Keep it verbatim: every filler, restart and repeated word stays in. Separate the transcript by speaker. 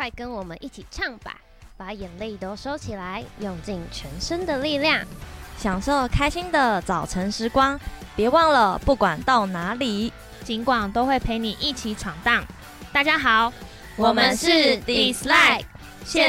Speaker 1: 快跟我们一起唱吧，把眼泪都收起来，用尽全身的力量，
Speaker 2: 享受开心的早晨时光。别忘了，不管到哪里，
Speaker 3: 尽管都会陪你一起闯荡。大家好，
Speaker 2: 我们是 Dislike。